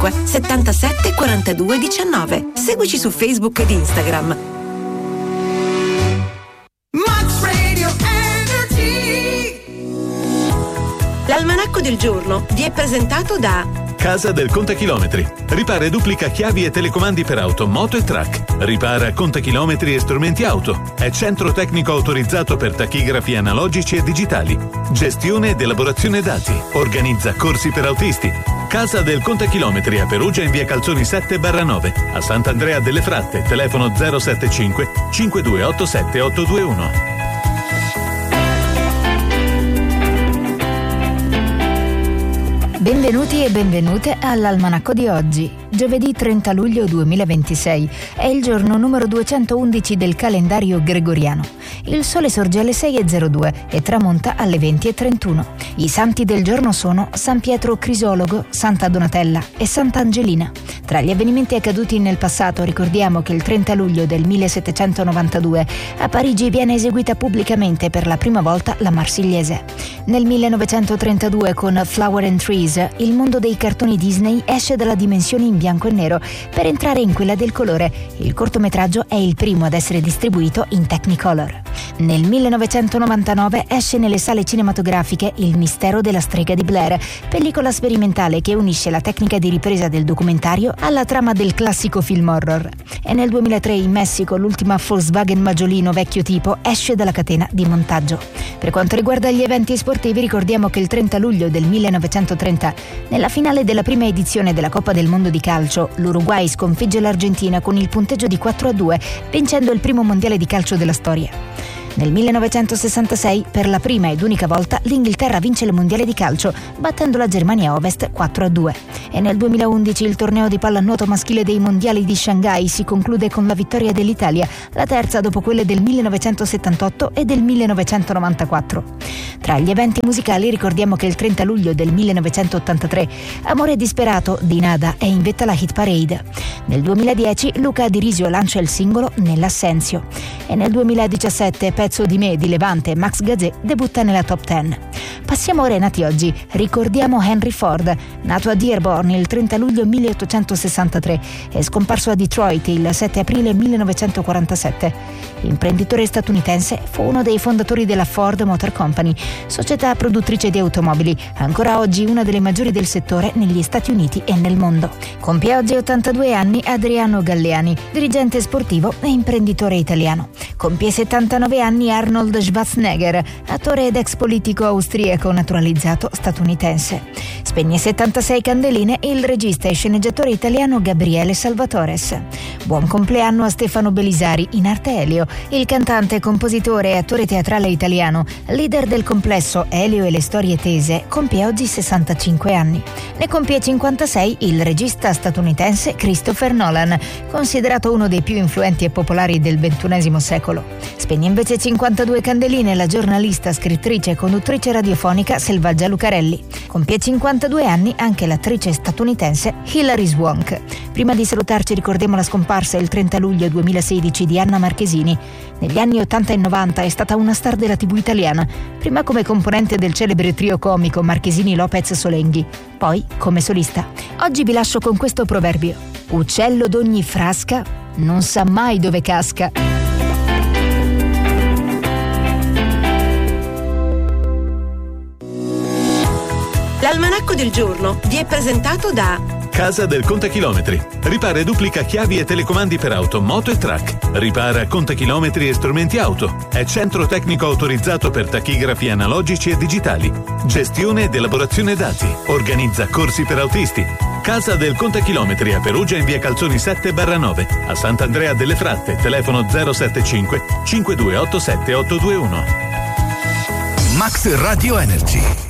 77 42 19. Seguici su Facebook ed Instagram. L'almanacco del giorno vi è presentato da Casa del Contachilometri. Ripara e duplica chiavi e telecomandi per auto, moto e track. Ripara contachilometri e strumenti auto. È centro tecnico autorizzato per tachigrafi analogici e digitali. Gestione ed elaborazione dati. Organizza corsi per autisti. Casa del Contachilometri a Perugia in via Calzoni 7/9. A Sant'Andrea delle Fratte, telefono 075 5287 821. Benvenuti e benvenute all'Almanacco di oggi, giovedì 30 luglio 2026. È il giorno numero 211 del calendario gregoriano. Il sole sorge alle 6:02 e tramonta alle 20:31. I santi del giorno sono San Pietro Crisologo, Santa Donatella e Sant'Angelina. Tra gli avvenimenti accaduti nel passato ricordiamo che il 30 luglio del 1792 a Parigi viene eseguita pubblicamente per la prima volta la Marsigliese. Nel 1932 con Flower and Trees il mondo dei cartoni Disney esce dalla dimensione in bianco e nero per entrare in quella del colore. Il cortometraggio è il primo ad essere distribuito in Technicolor. Nel 1999 esce nelle sale cinematografiche Il mistero della strega di Blair, pellicola sperimentale che unisce la tecnica di ripresa del documentario alla trama del classico film horror. E nel 2003 in Messico l'ultima Volkswagen Maggiolino vecchio tipo esce dalla catena di montaggio. Per quanto riguarda gli eventi sportivi ricordiamo che il 30 luglio del 1930 nella finale della prima edizione della Coppa del Mondo di calcio, l'Uruguay sconfigge l'Argentina con il punteggio di 4-2, vincendo il primo mondiale di calcio della storia. Nel 1966, per la prima ed unica volta, l'Inghilterra vince il mondiale di calcio, battendo la Germania Ovest 4-2. E nel 2011 il torneo di pallanuoto maschile dei mondiali di Shanghai si conclude con la vittoria dell'Italia, la terza dopo quelle del 1978 e del 1994. Tra gli eventi musicali ricordiamo che il 30 luglio del 1983 Amore disperato di Nada è in vetta alla hit parade. Nel 2010 Luca Dirisio lancia il singolo Nell'assenzio. E nel 2017 Pezzo di me di Levante e Max Gazzè debutta nella top 10. Passiamo ora ai nati oggi. Ricordiamo Henry Ford, nato a Dearborn il 30 luglio 1863 e scomparso a Detroit il 7 aprile 1947. Imprenditore statunitense, fu uno dei fondatori della Ford Motor Company, società produttrice di automobili, ancora oggi una delle maggiori del settore negli Stati Uniti e nel mondo. Compie oggi 82 anni Adriano Galleani, dirigente sportivo e imprenditore italiano. Compie 79 anni Arnold Schwarzenegger, attore ed ex politico austriaco naturalizzato statunitense. Spegne 76 candeline il regista e sceneggiatore italiano Gabriele Salvatores. Buon compleanno a Stefano Belisari, in arte Elio, il cantante, compositore e attore teatrale italiano, leader del complesso Elio e le storie tese, compie oggi 65 anni. Ne compie 56 il regista statunitense Christopher Nolan, considerato uno dei più influenti e popolari del XXI secolo. Spegne invece 52 candeline la giornalista, scrittrice e conduttrice radiofonica Selvaggia Lucarelli. Compie 52 anni anche l'attrice statunitense Hilary Swank. Prima di salutarci ricordiamo la scomparsa il 30 luglio 2016 di Anna Marchesini. Negli anni 80 e 90 è stata una star della TV italiana, prima come componente del celebre trio comico Marchesini Lopez Solenghi, poi come solista. Oggi vi lascio con questo proverbio: uccello d'ogni frasca non sa mai dove casca. L'almanacco del giorno vi è presentato da Casa del Contachilometri. Ripara e duplica chiavi e telecomandi per auto, moto e track. Ripara contachilometri e strumenti auto. È centro tecnico autorizzato per tachigrafi analogici e digitali. Gestione ed elaborazione dati. Organizza corsi per autisti. Casa del Contachilometri a Perugia in via Calzoni 7/9. A Sant'Andrea delle Fratte, telefono 075 5287 821. Max Radio Energy.